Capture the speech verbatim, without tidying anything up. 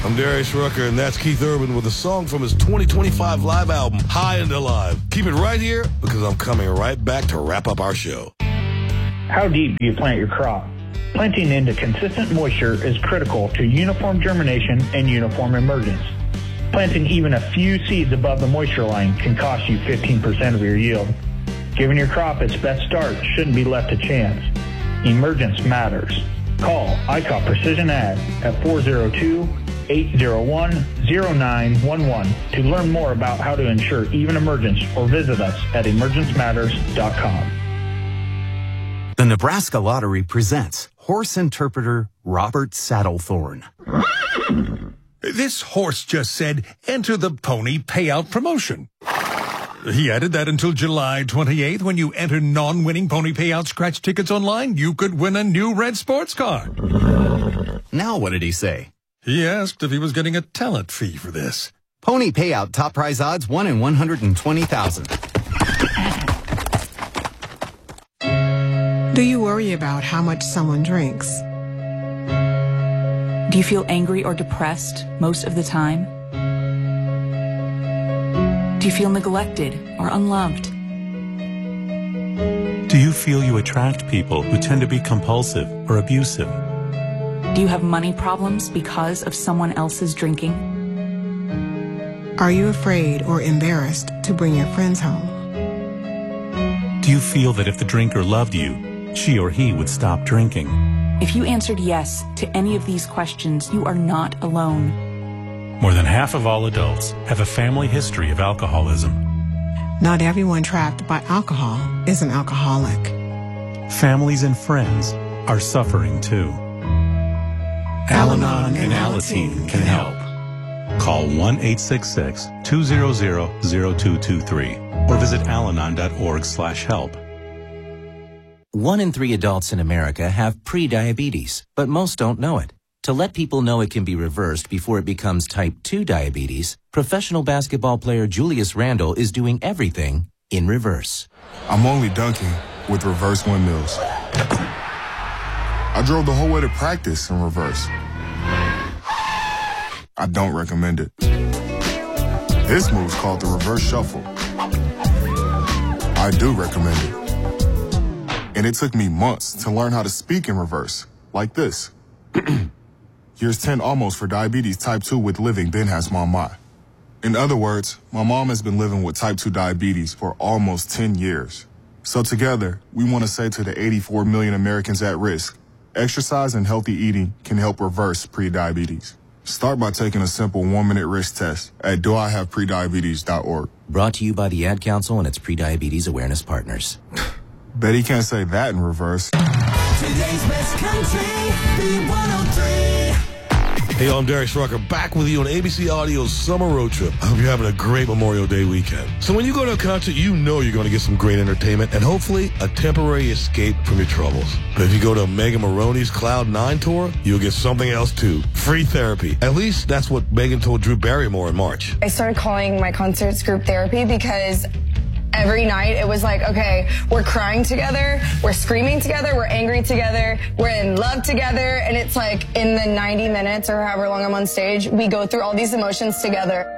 I'm Darius Rucker, and that's Keith Urban with a song from his twenty twenty-five live album, High and Alive. Keep it right here, because I'm coming right back to wrap up our show. How deep do you plant your crop? Planting into consistent moisture is critical to uniform germination and uniform emergence. Planting even a few seeds above the moisture line can cost you fifteen percent of your yield. Giving your crop its best start shouldn't be left to chance. Emergence matters. Call I C O P Precision Ag at four oh two, eight oh one, oh nine one one to learn more about how to ensure even emergence, or visit us at emergence matters dot com. The Nebraska Lottery presents horse interpreter Robert Saddlethorn. This horse just said, enter the pony payout promotion. He added that until July twenty-eighth, when you enter non-winning pony payout scratch tickets online, you could win a new red sports car. Now what did he say? He asked if he was getting a talent fee for this. Pony payout top prize odds one in one hundred twenty thousand. Do you worry about how much someone drinks? Do you feel angry or depressed most of the time? Do you feel neglected or unloved? Do you feel you attract people who tend to be compulsive or abusive? Do you have money problems because of someone else's drinking? Are you afraid or embarrassed to bring your friends home? Do you feel that if the drinker loved you, she or he would stop drinking? If you answered yes to any of these questions, you are not alone. More than half of all adults have a family history of alcoholism. Not everyone trapped by alcohol is an alcoholic. Families and friends are suffering too. Al-Anon and Alateen can help. Call one eight six six, two zero zero, zero two two three or visit alanon dot org slash help. One in three adults in America have pre-diabetes, but most don't know it. To let people know it can be reversed before it becomes type two diabetes, professional basketball player Julius Randle is doing everything in reverse. I'm only dunking with reverse windmills. I drove the whole way to practice in reverse. I don't recommend it. This move's called the reverse shuffle. I do recommend it. And it took me months to learn how to speak in reverse, like this. Here's ten almost for diabetes type two with living Ben has mom my. In other words, my mom has been living with type two diabetes for almost ten years. So together, we want to say to the eighty-four million Americans at risk, exercise and healthy eating can help reverse pre-diabetes. Start by taking a simple one-minute risk test at do I have prediabetes dot org. Brought to you by the Ad Council and its pre-diabetes awareness partners. Bet he can't say that in reverse. Today's best country, B one oh three. Hey, I'm Darius Rucker, back with you on A B C Audio's Summer Road Trip. I hope you're having a great Memorial Day weekend. So when you go to a concert, you know you're going to get some great entertainment and hopefully a temporary escape from your troubles. But if you go to Megan Maroney's Cloud nine tour, you'll get something else too. Free therapy. At least that's what Megan told Drew Barrymore in March. I started calling my concerts group therapy because every night it was like, okay, we're crying together, we're screaming together, we're angry together, we're in love together, and it's like in the ninety minutes or however long I'm on stage, we go through all these emotions together.